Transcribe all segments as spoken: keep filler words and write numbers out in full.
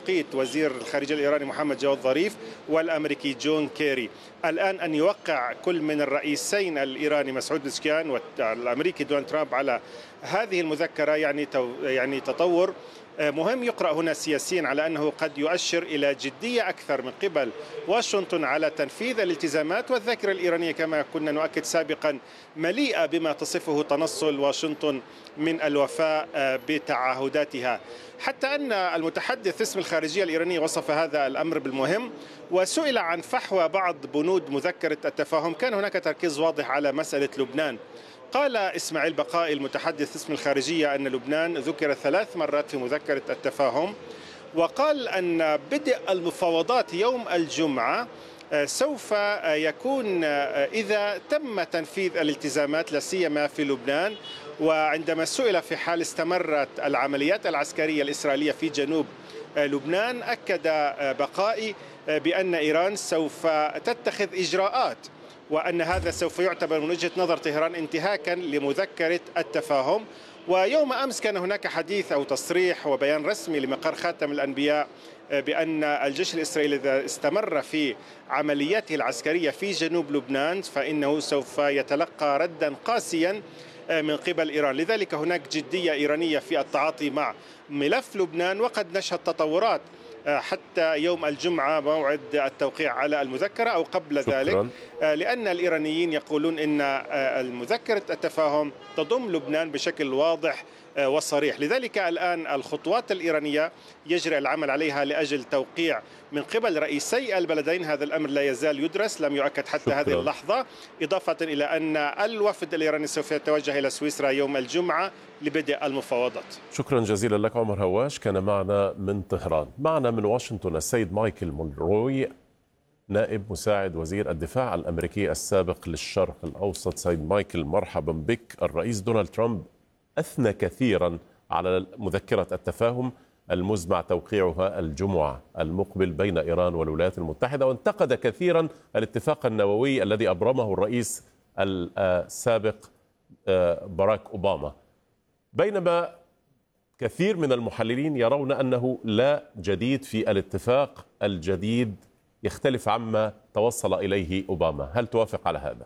توقيت وزير الخارجية الإيراني محمد جواد ظريف والأمريكي جون كيري. الآن أن يوقع كل من الرئيسين الإيراني مسعود بزشكيان والأمريكي دونالد ترامب على هذه المذكرة يعني يعني تطور مهم يقرأ هنا سياسيا على أنه قد يؤشر إلى جدية أكثر من قبل واشنطن على تنفيذ الالتزامات. والذاكرة الإيرانية كما كنا نؤكد سابقا مليئة بما تصفه تنصل واشنطن من الوفاء بتعهداتها، حتى أن المتحدث اسم الخارجية الإيرانية وصف هذا الأمر بالمهم. وسئل عن فحوى بعض بنود مذكرة التفاهم، كان هناك تركيز واضح على مسألة لبنان. قال إسماعيل بقائي المتحدث اسم الخارجية أن لبنان ذكر ثلاث مرات في مذكرة التفاهم، وقال أن بدء المفاوضات يوم الجمعة سوف يكون إذا تم تنفيذ الالتزامات لا سيما في لبنان. وعندما سئل في حال استمرت العمليات العسكرية الإسرائيلية في جنوب لبنان، أكد بقائي بأن إيران سوف تتخذ إجراءات، وأن هذا سوف يعتبر من وجهة نظر طهران انتهاكا لمذكرة التفاهم. ويوم أمس كان هناك حديث أو تصريح وبيان رسمي لمقر خاتم الأنبياء بأن الجيش الإسرائيلي إذا استمر في عملياته العسكرية في جنوب لبنان فإنه سوف يتلقى ردا قاسيا من قبل إيران. لذلك هناك جدية إيرانية في التعاطي مع ملف لبنان، وقد نشهد تطورات حتى يوم الجمعة موعد التوقيع على المذكرة أو قبل شكرا. ذلك لأن الإيرانيين يقولون إن المذكرة التفاهم تضم لبنان بشكل واضح وصريح. لذلك الآن الخطوات الإيرانية يجري العمل عليها لأجل توقيع من قبل رئيسي البلدين. هذا الأمر لا يزال يدرس، لم يؤكد حتى شكرا. هذه اللحظة، إضافة إلى أن الوفد الإيراني سوف يتوجه إلى سويسرا يوم الجمعة لبدء المفاوضات. شكرا جزيلا لك عمر هواش، كان معنا من طهران. معنا من واشنطن السيد مايكل مونروي نائب مساعد وزير الدفاع الأمريكي السابق للشرق الأوسط. سيد مايكل مرحبا بك. الرئيس دونالد ترامب أثنى كثيرا على مذكرة التفاهم المزمع توقيعها الجمعة المقبل بين إيران والولايات المتحدة، وانتقد كثيرا الاتفاق النووي الذي أبرمه الرئيس السابق باراك أوباما، بينما كثير من المحللين يرون أنه لا جديد في الاتفاق الجديد يختلف عما توصل إليه أوباما. هل توافق على هذا؟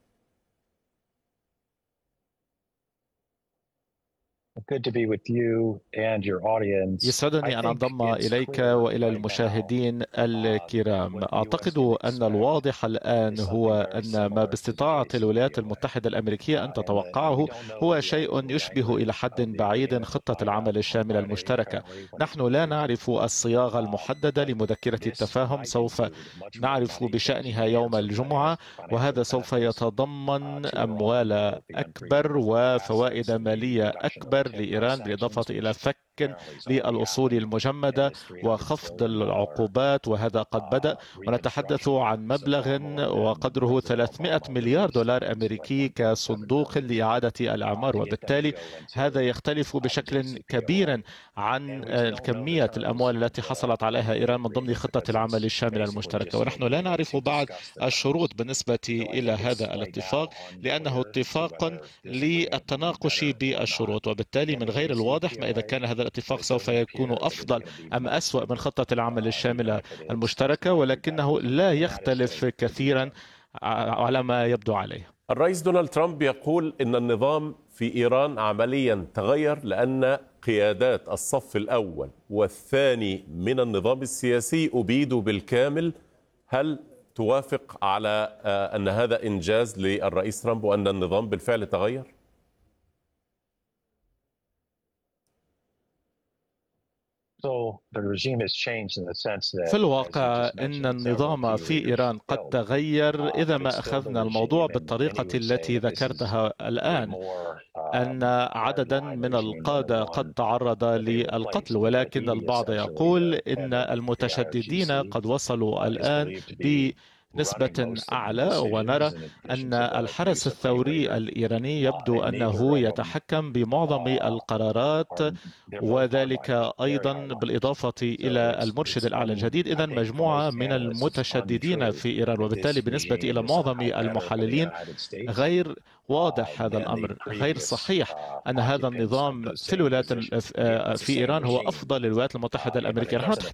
يسعدني أن أنضم إليك وإلى المشاهدين الكرام. أعتقد أن الواضح الآن هو أن ما باستطاعة الولايات المتحدة الأمريكية أن تتوقعه هو شيء يشبه إلى حد بعيد خطة العمل الشاملة المشتركة. نحن لا نعرف الصياغة المحددة لمذكرة التفاهم، سوف نعرف بشأنها يوم الجمعة، وهذا سوف يتضمن أموال أكبر وفوائد مالية أكبر لإيران، بالإضافة إلى فك للأصول المجمدة وخفض العقوبات، وهذا قد بدأ. ونتحدث عن مبلغ وقدره ثلاثمائة مليار دولار أمريكي كصندوق لإعادة الأعمار، وبالتالي هذا يختلف بشكل كبير عن كمية الأموال التي حصلت عليها إيران من ضمن خطة العمل الشاملة المشتركة. ونحن لا نعرف بعض الشروط بالنسبة إلى هذا الاتفاق، لأنه اتفاق للتناقش بالشروط، وبالتالي من غير الواضح ما إذا كان هذا الاتفاق سوف يكون أفضل أم أسوأ من خطة العمل الشاملة المشتركة، ولكنه لا يختلف كثيرا على ما يبدو عليه. الرئيس دونالد ترامب يقول إن النظام في إيران عمليا تغير لأن قيادات الصف الأول والثاني من النظام السياسي أبيدوا بالكامل. هل توافق على أن هذا إنجاز للرئيس ترامب وأن النظام بالفعل تغير؟ في الواقع إن النظام في إيران قد تغير إذا ما أخذنا الموضوع بالطريقة التي ذكرتها الآن، أن عددا من القادة قد تعرض للقتل، ولكن البعض يقول إن المتشددين قد وصلوا الآن ب نسبة أعلى، ونرى أن الحرس الثوري الإيراني يبدو أنه يتحكم بمعظم القرارات، وذلك أيضا بالإضافة إلى المرشد الأعلى الجديد. إذن مجموعة من المتشددين في إيران، وبالتالي بالنسبة إلى معظم المحللين غير واضح هذا الأمر، غير صحيح أن هذا النظام في الولايات في إيران هو أفضل للولايات المتحدة الأمريكية. نحن